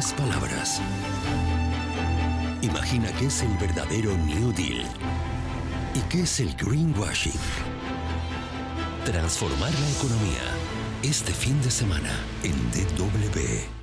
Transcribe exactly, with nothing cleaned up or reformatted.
pocas palabras. Imagina qué es el verdadero New Deal y qué es el greenwashing. Transformar la economía este fin de semana en D W.